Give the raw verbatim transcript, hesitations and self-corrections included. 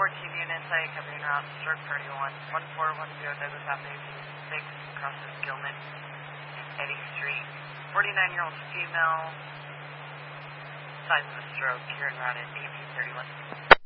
fourteen units, I accompanying route, stroke party one, one four one zero Douglas Avenue, six, crosses Gilman, Eddy Street. forty-nine-year-old female, size of the stroke, here en route at eighteen thirty-one.